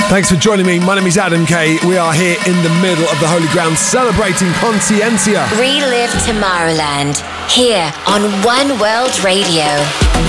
Thanks for joining me. My name is Adam Kay. We are here in the middle of the Holy Ground celebrating Conscientia. Relive Tomorrowland here on One World Radio.